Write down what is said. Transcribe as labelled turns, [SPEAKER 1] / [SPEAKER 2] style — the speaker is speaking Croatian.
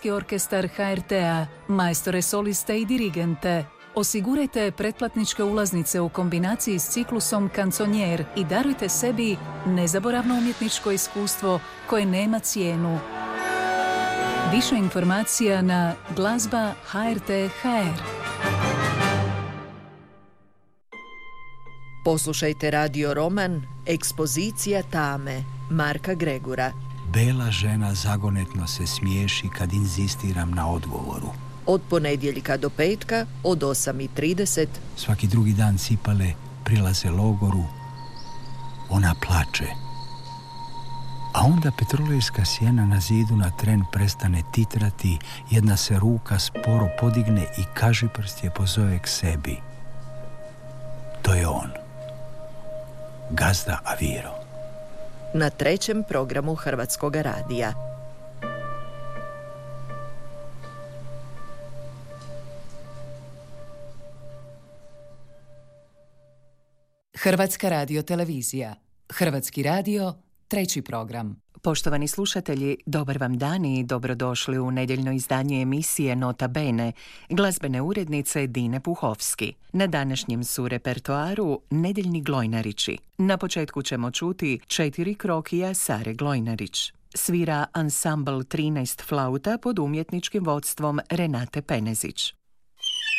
[SPEAKER 1] Simfonijski orkestar HRT-a, majstore soliste i dirigente. Osigurajte pretplatničke ulaznice u kombinaciji s ciklusom Kanconier i darujte sebi nezaboravno umjetničko iskustvo koje nema cijenu. Više informacija na glazba.hrt.hr.
[SPEAKER 2] Poslušajte radio roman Ekspozicija tame Marka Gregura.
[SPEAKER 3] Bela žena zagonetno se smiješi kad inzistiram na odgovoru.
[SPEAKER 2] Od ponedjeljka do petka od 8:30.
[SPEAKER 3] Svaki drugi dan cipale prilaze logoru. Ona plače. A onda petrolejska sjena na zidu na tren prestane titrati, jedna se ruka sporo podigne i kažiprst je pozove k sebi. To je on. Gazda Aviro.
[SPEAKER 2] Na 3. programu Hrvatskoga radija.
[SPEAKER 1] Hrvatska radiotelevizija. Hrvatski radio, 3. program.
[SPEAKER 4] Poštovani slušatelji, dobar vam dan i dobrodošli u nedjeljno izdanje emisije Nota Bene, glazbene urednice Dine Puhovski. Na današnjem su repertoaru nedjeljni Glojnarići. Na početku ćemo čuti 4 krokija Sare Glojnarić. Svira ansambl 13 flauta pod umjetničkim vodstvom Renate Penezić.